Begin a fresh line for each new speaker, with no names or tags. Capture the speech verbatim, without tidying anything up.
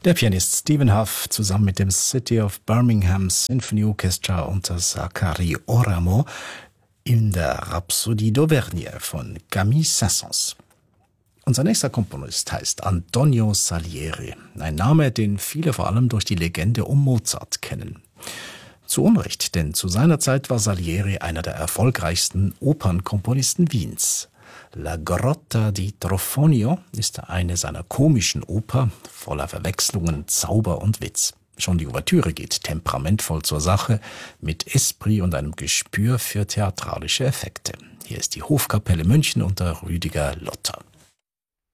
Der Pianist Stephen Hough zusammen mit dem City of Birmingham Symphony Orchestra unter Zachary Oramo in der Rhapsodie d'Auvergne von Camille Saint-Saëns. Unser nächster Komponist heißt Antonio Salieri, ein Name, den viele vor allem durch die Legende um Mozart kennen. Zu Unrecht, denn zu seiner Zeit war Salieri einer der erfolgreichsten Opernkomponisten Wiens. La Grotta di Trofonio ist eine seiner komischen Oper, voller Verwechslungen, Zauber und Witz. Schon die Ouvertüre geht temperamentvoll zur Sache, mit Esprit und einem Gespür für theatralische Effekte. Hier ist die Hofkapelle München unter Rüdiger Lotter.